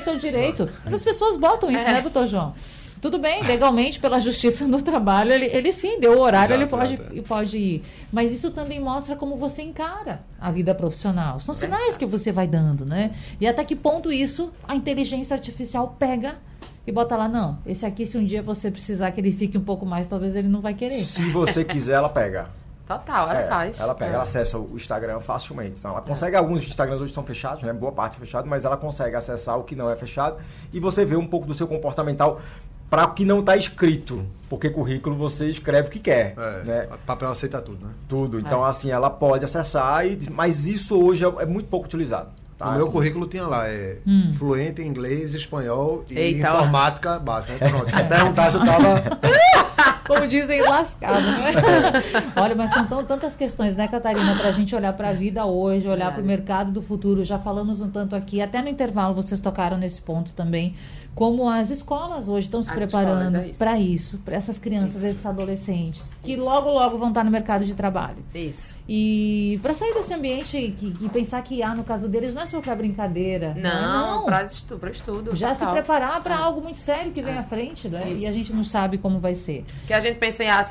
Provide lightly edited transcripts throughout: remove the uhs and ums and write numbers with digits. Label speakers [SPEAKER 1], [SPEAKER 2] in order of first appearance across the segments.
[SPEAKER 1] seu direito. Mas as pessoas botam isso, né, doutor João? Tudo bem, legalmente, pela Justiça do Trabalho, ele sim deu o horário, ele pode ir. Mas isso também mostra como você encara a vida profissional. São sinais que você vai dando, né? E até que ponto isso a inteligência artificial pega e bota lá, não, esse aqui, se um dia você precisar que ele fique um pouco mais, talvez ele não vai querer.
[SPEAKER 2] Se você quiser, ela pega.
[SPEAKER 3] Total, ela faz.
[SPEAKER 2] Ela pega, ela acessa o Instagram facilmente. Então, ela consegue, alguns Instagrams hoje estão fechados, né? Boa parte fechado, mas ela consegue acessar o que não é fechado e você vê um pouco do seu comportamental para o que não está escrito, porque currículo você escreve o que quer. Né?
[SPEAKER 4] O papel aceita tudo, né?
[SPEAKER 2] Tudo. Então, assim, ela pode acessar, mas isso hoje é muito pouco utilizado. Tá?
[SPEAKER 4] O meu
[SPEAKER 2] assim,
[SPEAKER 4] currículo tinha lá, fluente em inglês, espanhol e
[SPEAKER 3] Eita,
[SPEAKER 4] informática básica. Pronto, se perguntasse, eu tava...
[SPEAKER 1] Como dizem, lascado, né? Olha, mas são tantas questões, né, Catarina, para a gente olhar para a vida hoje, olhar para o mercado do futuro. Já falamos um tanto aqui, até no intervalo vocês tocaram nesse ponto também, como as escolas hoje estão se preparando para isso, para essas crianças, esses adolescentes, que logo vão estar no mercado de trabalho.
[SPEAKER 3] Isso.
[SPEAKER 1] E para sair desse ambiente e pensar que no caso deles, não é só para brincadeira.
[SPEAKER 3] Não, para estudo.
[SPEAKER 1] Já
[SPEAKER 3] total.
[SPEAKER 1] se preparar para algo muito sério que vem à frente, né? E a gente não sabe como vai ser.
[SPEAKER 3] Que a gente pensa em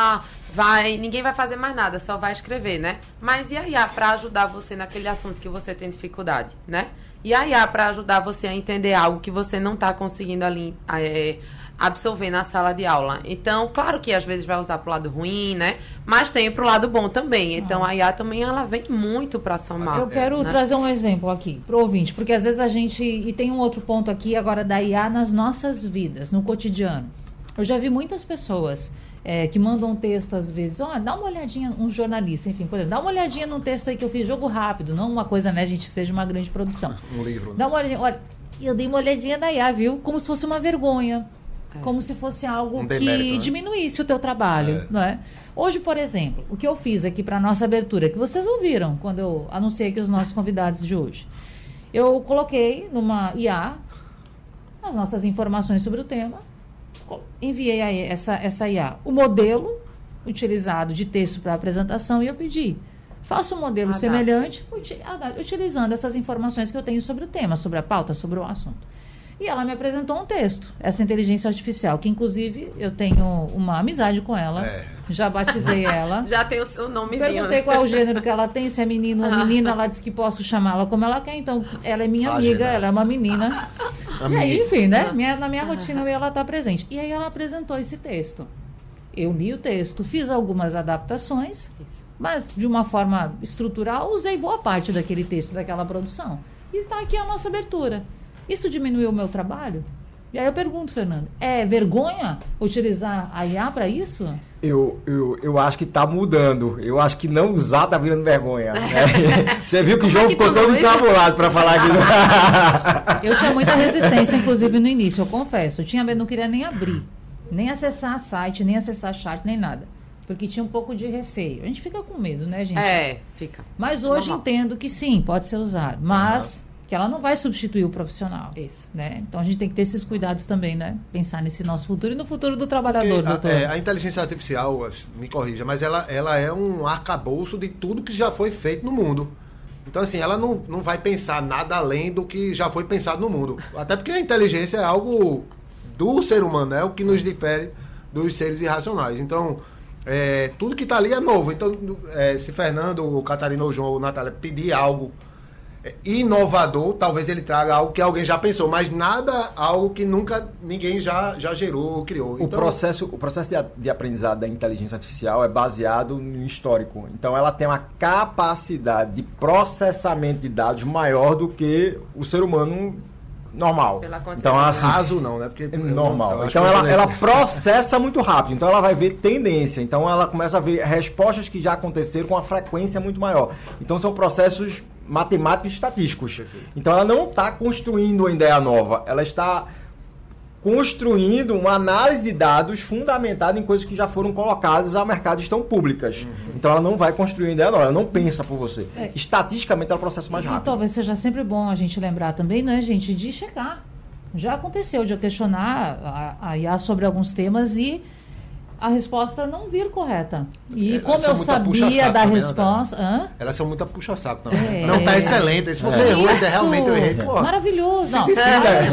[SPEAKER 3] ninguém vai fazer mais nada, só vai escrever, né? Mas e a IA para ajudar você naquele assunto que você tem dificuldade, né? E a IA para ajudar você a entender algo que você não está conseguindo ali absorver na sala de aula. Então, claro que às vezes vai usar pro lado ruim, né? Mas tem pro lado bom também. Então, a IA também, ela vem muito para somar.
[SPEAKER 1] Eu quero trazer um exemplo aqui pro ouvinte, porque às vezes a gente... E tem um outro ponto aqui agora da IA nas nossas vidas, no cotidiano. Eu já vi muitas pessoas que mandam um texto às vezes, dá uma olhadinha, um jornalista, enfim, por exemplo, dá uma olhadinha num texto aí que eu fiz, jogo rápido, não uma coisa, né, gente, seja uma grande produção.
[SPEAKER 4] Um livro. Né?
[SPEAKER 1] Dá uma olhadinha, olha, eu dei uma olhadinha na IA, viu? Como se fosse uma vergonha, como se fosse algo que diminuísse o teu trabalho, não é? Hoje, por exemplo, o que eu fiz aqui para nossa abertura, que vocês ouviram quando eu anunciei aqui os nossos convidados de hoje, eu coloquei numa IA as nossas informações sobre o tema, enviei a essa IA o modelo utilizado de texto para apresentação e eu pedi, faça um modelo semelhante utilizando essas informações que eu tenho sobre o tema, sobre a pauta, sobre o assunto. E ela me apresentou um texto, essa inteligência artificial, que inclusive eu tenho uma amizade com ela, já batizei ela.
[SPEAKER 3] Já tem o seu nomezinho.
[SPEAKER 1] Perguntei qual é o gênero que ela tem, se é menino ou menina, ela disse que posso chamá-la como ela quer, então ela é minha amiga, ela é uma menina. E aí, enfim, né, na minha rotina ela está presente. E aí ela apresentou esse texto. Eu li o texto, fiz algumas adaptações, mas de uma forma estrutural, usei boa parte daquele texto, daquela produção. E está aqui a nossa abertura. Isso diminuiu o meu trabalho? E aí eu pergunto, Fernando, é vergonha utilizar a IA para isso?
[SPEAKER 2] Eu acho que está mudando. Eu acho que não usar está virando vergonha. Né? Você viu que o João ficou todo encabulado para falar aqui.
[SPEAKER 1] Eu tinha muita resistência, inclusive no início, eu confesso. Eu tinha medo, não queria nem abrir, nem acessar site, nem acessar chat, nem nada. Porque tinha um pouco de receio. A gente fica com medo, né, gente?
[SPEAKER 3] Fica.
[SPEAKER 1] Mas hoje entendo que sim, pode ser usado. Mas... que ela não vai substituir o profissional.
[SPEAKER 3] Isso.
[SPEAKER 1] Né? Então a gente tem que ter esses cuidados também, né? Pensar nesse nosso futuro e no futuro do trabalhador, doutor.
[SPEAKER 4] A inteligência artificial, me corrija, mas ela é um arcabouço de tudo que já foi feito no mundo. Então, assim, ela não vai pensar nada além do que já foi pensado no mundo. Até porque a inteligência é algo do ser humano, é o que nos difere dos seres irracionais. Então, tudo que está ali é novo. Então, se Fernando, o Catarina, o João ou Natália pedir algo inovador, talvez ele traga algo que alguém já pensou, mas nada algo que nunca ninguém já gerou ou criou.
[SPEAKER 2] O processo de aprendizado da inteligência artificial é baseado no histórico. Então ela tem uma capacidade de processamento de dados maior do que o ser humano normal. Então, assim,
[SPEAKER 4] raso não, né? Porque
[SPEAKER 2] normal. Então ela processa muito rápido. Então ela vai ver tendência. Então ela começa a ver respostas que já aconteceram com uma frequência muito maior. Então são processos matemáticos e estatísticos. Perfeito. Então ela não está construindo uma ideia nova, ela está construindo uma análise de dados fundamentada em coisas que já foram colocadas ao mercado e estão públicas. Então ela não vai construir uma ideia nova, ela não pensa por você. Estatisticamente ela processa mais rápido.
[SPEAKER 1] E talvez seja sempre bom a gente lembrar também, né, gente, de checar. Já aconteceu de eu questionar a IA sobre alguns temas e a resposta não vir correta. E como eu sabia da resposta...
[SPEAKER 4] Elas são muito puxa-saco também. Não está excelente. Se você errou, realmente eu errei.
[SPEAKER 1] Maravilhoso. Não,